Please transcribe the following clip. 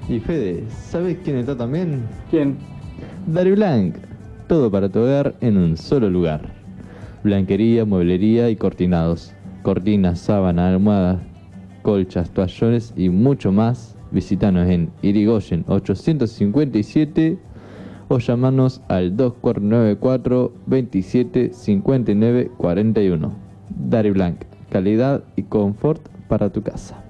Y Fede, ¿sabes quién está también? ¿Quién? Dariblanc. Todo para tu hogar en un solo lugar. Blanquería, mueblería y cortinados. Cortinas, sábana, almohadas, colchas, toallones y mucho más. Visítanos en Irigoyen 857 o llamanos al 2494 27 59 41. Dariblanc, calidad y confort para tu casa.